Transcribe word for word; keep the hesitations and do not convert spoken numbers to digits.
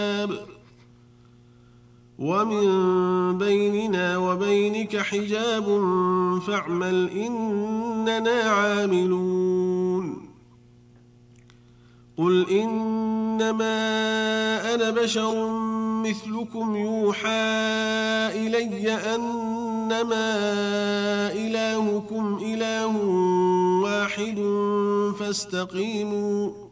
ومن بيننا وبينك حجاب فاعمل إننا عاملون قل إنما أنا بشر مثلكم يوحى إلي أنما إلهكم إله واحد فاستقيموا